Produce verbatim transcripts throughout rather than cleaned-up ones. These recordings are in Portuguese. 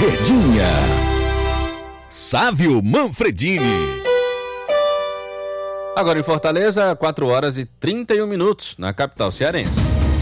Verdinha. Sávio Manfredini. Agora em Fortaleza, quatro horas e trinta e um minutos, na capital cearense.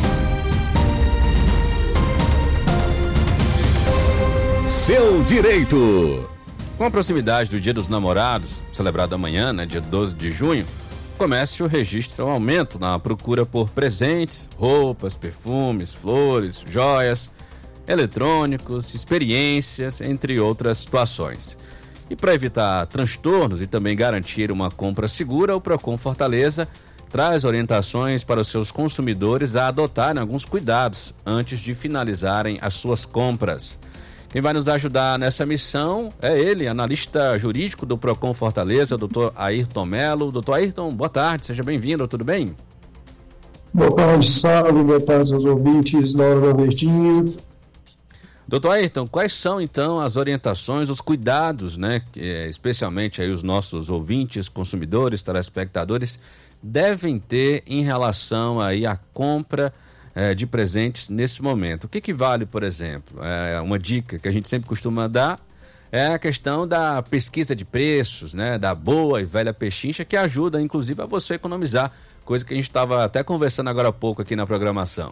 Seu direito. Com a proximidade do Dia dos Namorados, celebrado amanhã, né, dia doze de junho, o comércio registra um aumento na procura por presentes, roupas, perfumes, flores, joias, eletrônicos, experiências, entre outras situações. E para evitar transtornos e também garantir uma compra segura, o Procon Fortaleza traz orientações para os seus consumidores a adotarem alguns cuidados antes de finalizarem as suas compras. Quem vai nos ajudar nessa missão é ele, analista jurídico do Procon Fortaleza, doutor Ayrton Melo. Doutor Ayrton, boa tarde, seja bem-vindo, tudo bem? Boa tarde, Sávio, boa tarde aos ouvintes da Hora da Verdinha. Doutor Ayrton, quais são então as orientações, os cuidados, né, que, especialmente aí os nossos ouvintes, consumidores, telespectadores, devem ter em relação aí à compra eh, de presentes nesse momento? O que que vale, por exemplo? É uma dica que a gente sempre costuma dar é a questão da pesquisa de preços, né, da boa e velha pechincha, que ajuda inclusive a você economizar, coisa que a gente estava até conversando agora há pouco aqui na programação.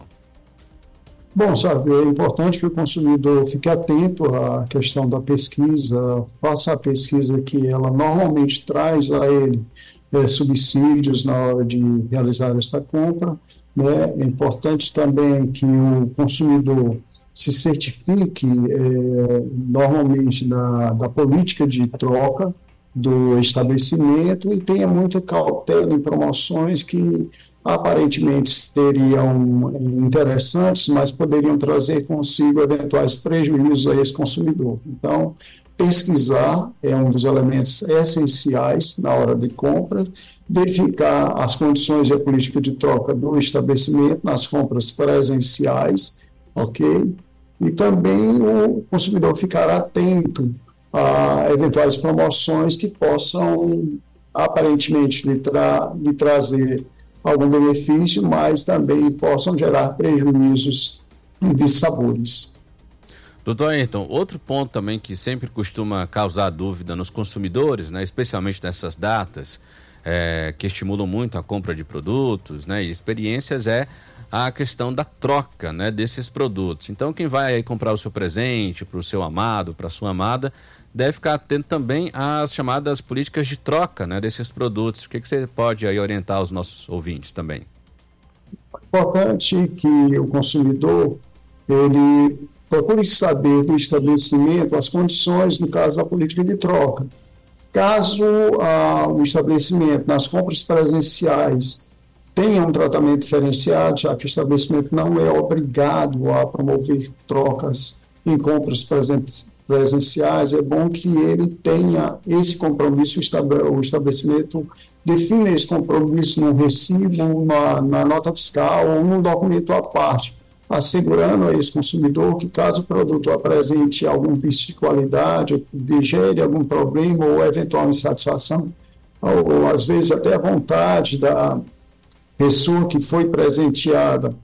Bom, sabe, é importante que o consumidor fique atento à questão da pesquisa, faça a pesquisa que ela normalmente traz a ele é, subsídios na hora de realizar esta compra, né? É importante também que o consumidor se certifique é, normalmente da, da política de troca do estabelecimento e tenha muita cautela em promoções que aparentemente seriam interessantes, mas poderiam trazer consigo eventuais prejuízos a esse consumidor. Então, pesquisar é um dos elementos essenciais na hora de compra, verificar as condições e a política de troca do estabelecimento nas compras presenciais, ok? E também o consumidor ficar atento a eventuais promoções que possam aparentemente lhe, tra- lhe trazer algum benefício, mas também possam gerar prejuízos e dissabores. Doutor Ayrton, outro ponto também que sempre costuma causar dúvida nos consumidores, né, especialmente nessas datas, é, que estimulam muito a compra de produtos, né, e experiências, é a questão da troca, né, desses produtos. Então, quem vai aí comprar o seu presente para o seu amado, para a sua amada, deve ficar atento também às chamadas políticas de troca, né, desses produtos. O que, que você pode aí orientar os nossos ouvintes também? É importante que o consumidor ele procure saber do estabelecimento as condições, no caso da política de troca. Caso ah, o estabelecimento, nas compras presenciais, tenha um tratamento diferenciado, já que o estabelecimento não é obrigado a promover trocas em compras presentes presenciais, é bom que ele tenha esse compromisso, o estabelecimento defina esse compromisso no recibo, na, na nota fiscal ou num documento à parte, assegurando a esse consumidor que caso o produto apresente algum vício de qualidade, gere algum problema ou eventual insatisfação, ou, ou às vezes até a vontade da pessoa que foi presenteada